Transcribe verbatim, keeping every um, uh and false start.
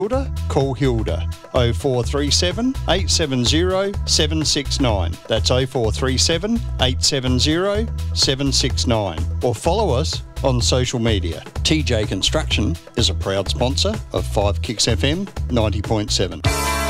Hilda, call Hilda. oh four three seven, eight seven zero, seven six nine. That's oh four three seven, eight seven zero, seven six nine. Or follow us on social media. T J Construction is a proud sponsor of five Kicks F M ninety point seven.